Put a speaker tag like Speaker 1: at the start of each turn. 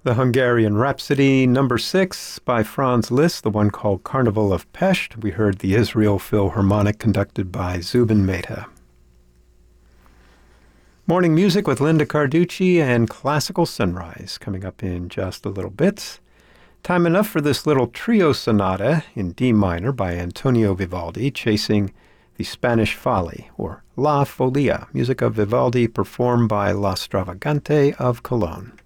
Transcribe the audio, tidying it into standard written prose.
Speaker 1: The Hungarian Rhapsody, number 6, by Franz Liszt, the one called Carnival of Pest. We heard the Israel Philharmonic conducted by Zubin Mehta. Morning music with Linda Carducci and Classical Sunrise coming up in just a little bit. Time enough for this little trio sonata in D minor by Antonio Vivaldi, chasing the Spanish Folly, or La Folia, music of Vivaldi performed by La Stravagante of Cologne.